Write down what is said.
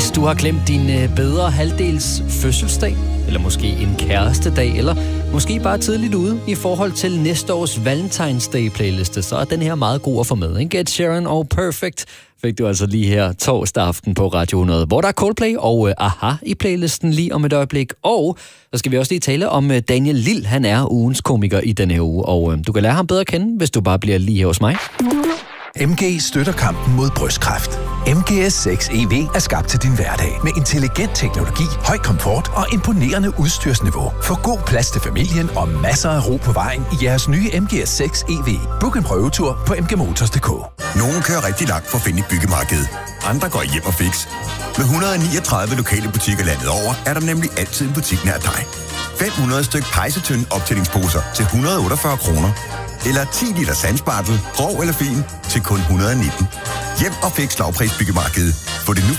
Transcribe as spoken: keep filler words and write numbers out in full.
Hvis du har glemt din øh, bedre halvdels fødselsdag, eller måske en kærestedag, eller måske bare tidligt ude i forhold til næste års Valentine's Day-playliste, så er den her meget god at få med. Ikke? Ed Sheeran og Perfect fik du altså lige her torsdag aften på Radio hundrede, hvor der er Coldplay og øh, Aha i playlisten lige om et øjeblik. Og så skal vi også lige tale om øh, Daniel Lille. Han er ugens komiker i denne her uge, og øh, du kan lære ham bedre at kende, hvis du bare bliver lige her hos mig. M G støtter kampen mod brystkræft. M G S seks E V er skabt til din hverdag med intelligent teknologi, høj komfort og imponerende udstyrsniveau. Få god plads til familien og masser af ro på vejen i jeres nye M G S seks E V. Book en prøvetur på m g motors punktum d k. Nogle kører rigtig langt for at finde et byggemarked. Andre går hjem og fix. Med et hundrede og niogtredive lokale butikker landet over, er der nemlig altid en butik nær dig. fem hundrede styk pejsetønde optællingsposer til et hundrede og otteogfyrre kroner. Eller ti liter sandspartel, grov eller fin, til kun et hundrede og nitten. Hjem og fix lavpris byggemarkedet. Få det nu